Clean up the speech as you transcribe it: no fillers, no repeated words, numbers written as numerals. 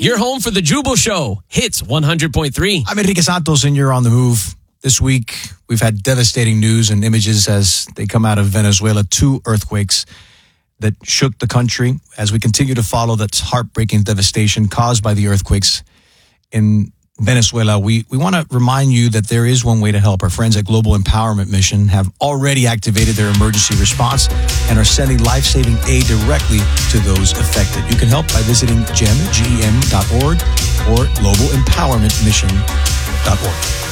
You're home for the Jubal Show. Hits 100.3. I'm Enrique Santos, and you're on the move. This week, we've had devastating news and images as they come out of Venezuela. 2 earthquakes that shook the country. As we continue to follow that heartbreaking devastation caused by the earthquakes in Venezuela, we want to remind you that there is one way to help. Our friends at Global Empowerment Mission have already activated their emergency response and are sending life-saving aid directly to those affected. You can help by visiting gem.org or globalempowermentmission.org.